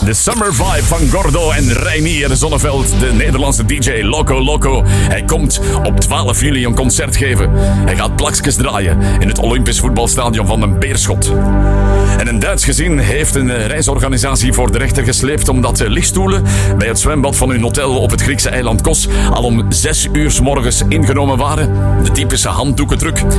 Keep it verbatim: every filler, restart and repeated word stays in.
De Summer Vibe van Gordo en Reinier Zonneveld, de Nederlandse D J Loco Loco. Hij komt op twaalf juli een concert geven. Hij gaat plakjes draaien in het Olympisch voetbalstadion van den Beerschot. En een Duits gezin heeft een reisorganisatie voor de rechter gesleept omdat de lichtstoelen bij het zwembad van hun hotel op het Griekse eiland Kos al om zes uur 's morgens ingenomen waren. De typische handdoekendruk